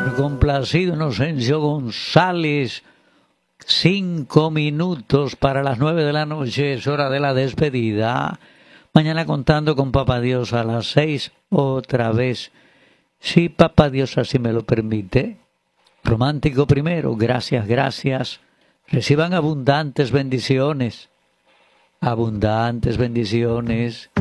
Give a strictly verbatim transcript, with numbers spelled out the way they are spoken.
Por complacido Inocencio González. Cinco minutos para las nueve de la noche, es hora de la despedida. Mañana contando con Papá Dios a las seis otra vez. Si Papá Dios así me lo permite. Romántico primero, gracias, gracias. Reciban abundantes bendiciones. Abundantes bendiciones.